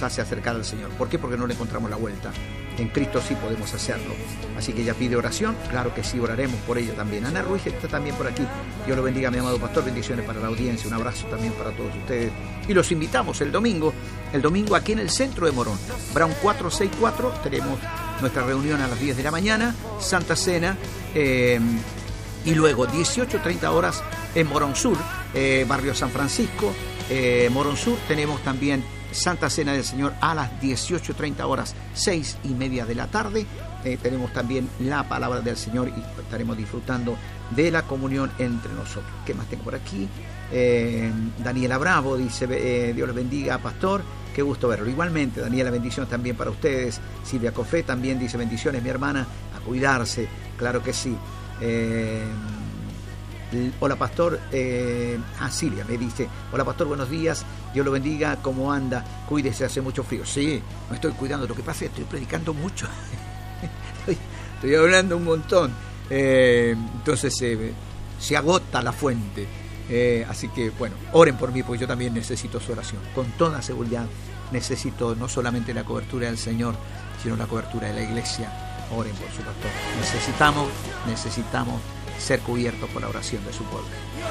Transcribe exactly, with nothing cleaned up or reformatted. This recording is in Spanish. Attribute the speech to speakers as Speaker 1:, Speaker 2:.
Speaker 1: nos hace acercar al Señor. ¿Por qué? Porque no le encontramos la vuelta. En Cristo sí podemos hacerlo. Así que ella pide oración, claro que sí, oraremos por ella también. Ana Ruiz está también por aquí. Dios lo bendiga, mi amado pastor, bendiciones para la audiencia, un abrazo también para todos ustedes. Y los invitamos el domingo, el domingo aquí en el centro de Morón, Brown cuatro sesenta y cuatro, tenemos nuestra reunión a las diez de la mañana, Santa Cena, eh, y luego dieciocho treinta horas en Morón Sur, eh, barrio San Francisco, eh, Morón Sur, tenemos también Santa Cena del Señor a las dieciocho treinta horas, seis y media de la tarde. Eh, tenemos también la palabra del Señor y estaremos disfrutando de la comunión entre nosotros. ¿Qué más tengo por aquí? Eh, Daniela Bravo dice, eh, Dios les bendiga, pastor, qué gusto verlo. Igualmente, Daniela, bendiciones también para ustedes. Silvia Cofé también dice, bendiciones, mi hermana, a cuidarse, claro que sí. Eh, Hola pastor, eh, ah Silvia me dice, hola pastor, buenos días, Dios lo bendiga, ¿cómo anda? Cuídese, hace mucho frío. Sí, me estoy cuidando, lo que pasa es que estoy predicando mucho, estoy, estoy hablando un montón, eh, entonces eh, se agota la fuente, eh, así que bueno, oren por mí porque yo también necesito su oración, con toda seguridad necesito no solamente la cobertura del Señor, sino la cobertura de la iglesia. Oren por su pastor, necesitamos, necesitamos ser cubiertos por la oración de su pueblo.